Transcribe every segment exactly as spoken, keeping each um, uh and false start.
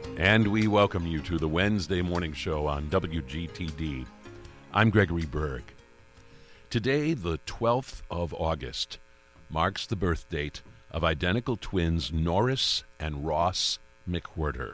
And we welcome you to the Wednesday morning show on W G T D. I'm Gregory Berg. Today, the twelfth of August, marks the birth date of identical twins Norris and Ross McWhirter.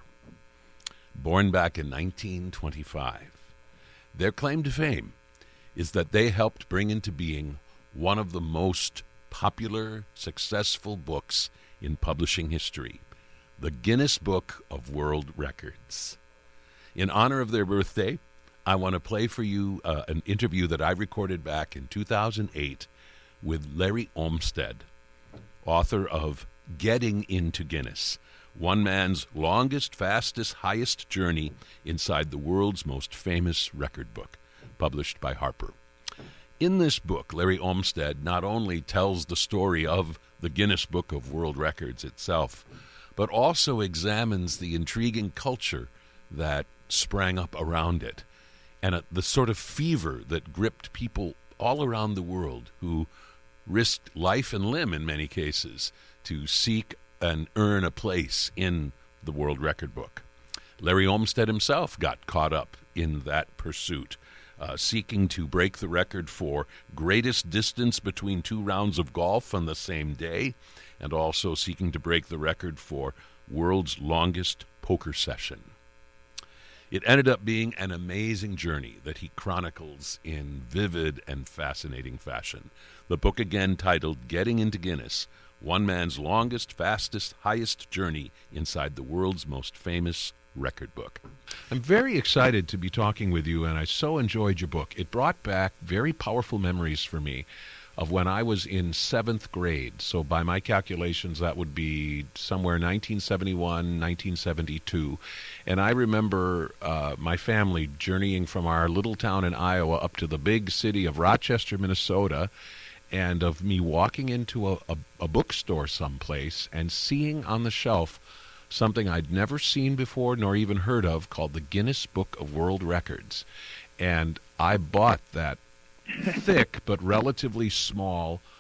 Born back in nineteen twenty-five, their claim to fame is that they helped bring into being one of the most popular, successful books in publishing history, the Guinness Book of World Records. In honor of their birthday, I want to play for you uh, an interview that I recorded back in two thousand eight with Larry Olmsted, author of Getting into Guinness, one man's longest, fastest, highest journey inside the world's most famous record book, published by Harper. In this book, Larry Olmsted not only tells the story of the Guinness Book of World Records itself, but also examines the intriguing culture that sprang up around it and uh, the sort of fever that gripped people all around the world who risked life and limb in many cases to seek and earn a place in the World Record Book. Larry Olmsted himself got caught up in that pursuit, uh, seeking to break the record for greatest distance between two rounds of golf on the same day, and also seeking to break the record for world's longest poker session. It ended up being an amazing journey that he chronicles in vivid and fascinating fashion. The book, again titled Getting into Guinness, one man's longest, fastest, highest journey inside the world's most famous record book. I'm very excited to be talking with you, and I so enjoyed your book. It brought back very powerful memories for me of when I was in seventh grade. So by my calculations, that would be somewhere nineteen seventy-one, nineteen seventy-two. And I remember uh, my family journeying from our little town in Iowa up to the big city of Rochester, Minnesota, and of me walking into a, a, a bookstore someplace and seeing on the shelf something I'd never seen before nor even heard of called the Guinness Book of World Records. And I bought that thick but relatively small